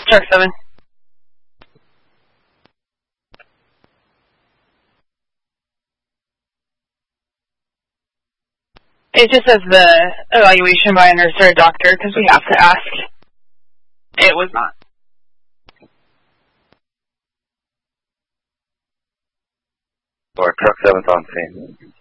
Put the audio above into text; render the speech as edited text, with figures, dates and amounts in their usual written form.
Truck 7. It just says the evaluation by a nurse or a doctor because we have to ask. It was not. Or Truck 7's on scene.